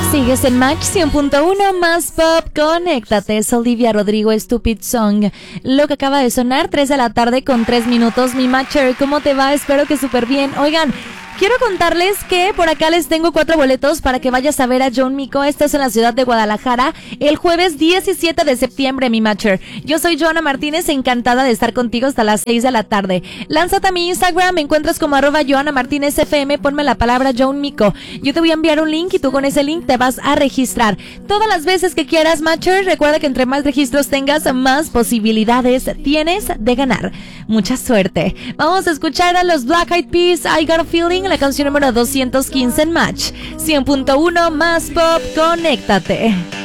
Sigues en Match 100.1 más pop, conéctate. Es Olivia Rodrigo, Stupid Song. Lo que acaba de sonar, 3 de la tarde con 3 minutos. Mi Matcher, ¿cómo te va? Espero que súper bien. Oigan, quiero contarles que por acá les tengo 4 boletos para que vayas a ver a John Mico. Esto es en la ciudad de Guadalajara el jueves 17 de septiembre, mi Matcher. Yo soy Joana Martínez, encantada de estar contigo hasta las 6 de la tarde. Lánzate a mi Instagram, me encuentras como @JoanaMartínezFM, ponme la palabra John Mico. Yo te voy a enviar un link y tú con ese link te vas a registrar. Todas las veces que quieras, Matcher, recuerda que entre más registros tengas, más posibilidades tienes de ganar. Mucha suerte. Vamos a escuchar a los Black Eyed Peas, I Got a Feeling, la canción número 215 en Match 100.1 más pop, conéctate.